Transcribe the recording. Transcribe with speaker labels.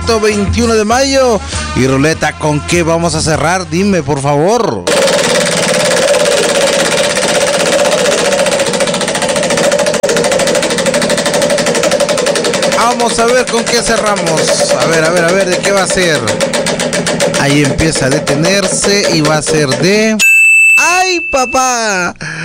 Speaker 1: 21 de mayo. Y ruleta, ¿con qué vamos a cerrar? Dime, por favor. Vamos a ver con qué cerramos. A ver, ¿de qué va a ser? Ahí empieza a detenerse y va a ser de... ¡Ay, papá!